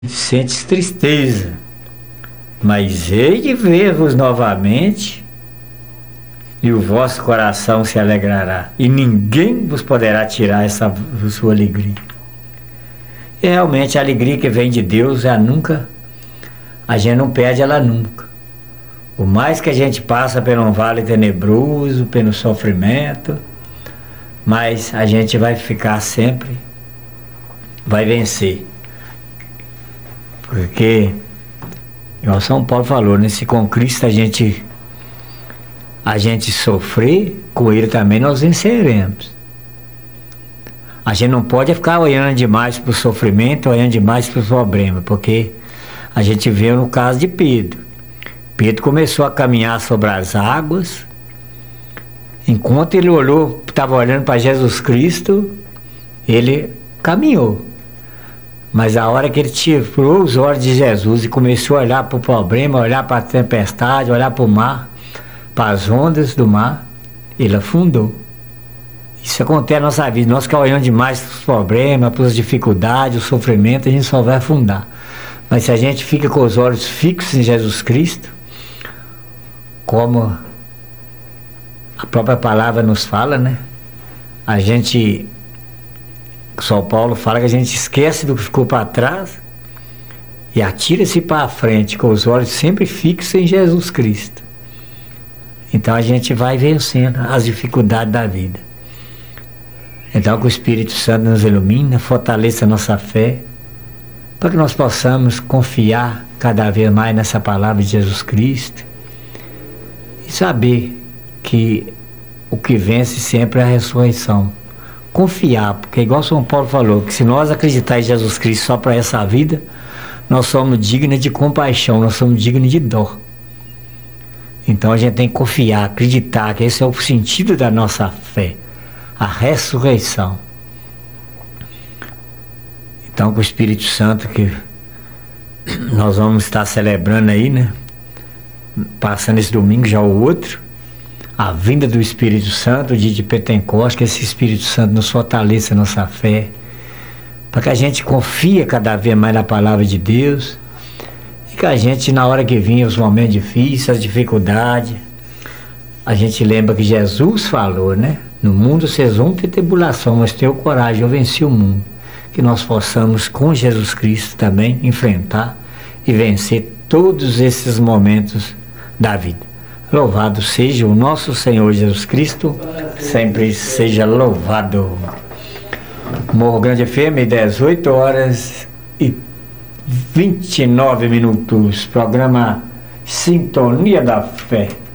sentes tristeza, mas hei de ver-vos novamente, e o vosso coração se alegrará, e ninguém vos poderá tirar essa sua alegria. E realmente a alegria que vem de Deus, a gente não perde ela nunca. Por mais que a gente passa por um vale tenebroso, pelo sofrimento, mas a gente vai ficar sempre, vai vencer. Porque, igual São Paulo falou, né? Se com Cristo a gente sofrer, com Ele também nós venceremos. A gente não pode ficar olhando demais para o sofrimento, olhando demais para o problema, porque a gente vê no caso de Pedro. Pedro começou a caminhar sobre as águas, enquanto ele estava olhando para Jesus Cristo, ele caminhou. Mas a hora que ele tirou os olhos de Jesus e começou a olhar para o problema, olhar para a tempestade, olhar para o mar, para as ondas do mar, ele afundou. Isso acontece na nossa vida. Nós que olhamos demais para os problemas, para as dificuldades, o sofrimento, a gente só vai afundar. Mas se a gente fica com os olhos fixos em Jesus Cristo, como a própria palavra nos fala, né? São Paulo fala que a gente esquece do que ficou para trás e atira-se para a frente, com os olhos sempre fixos em Jesus Cristo. Então a gente vai vencendo as dificuldades da vida. Então que o Espírito Santo nos ilumine, fortaleça a nossa fé, para que nós possamos confiar cada vez mais nessa palavra de Jesus Cristo e saber que o que vence sempre é a ressurreição. Confiar, porque igual São Paulo falou, que se nós acreditar em Jesus Cristo só para essa vida, nós somos dignos de compaixão, nós somos dignos de dó. Então a gente tem que confiar, acreditar que esse é o sentido da nossa fé, a ressurreição. Então com o Espírito Santo que nós vamos estar celebrando aí, né? Passando esse domingo já o outro, a vinda do Espírito Santo, o dia de Pentecostes, que esse Espírito Santo nos fortaleça a nossa fé, para que a gente confie cada vez mais na palavra de Deus, e que a gente, na hora que vinha os momentos difíceis, as dificuldades, a gente lembra que Jesus falou, né? No mundo vocês vão ter tribulação, mas tenham coragem, eu venci o mundo. Que nós possamos, com Jesus Cristo também, enfrentar e vencer todos esses momentos da vida. Louvado seja o nosso Senhor Jesus Cristo, sempre seja louvado. Morro Grande FM, 18h29, programa Sintonia da Fé.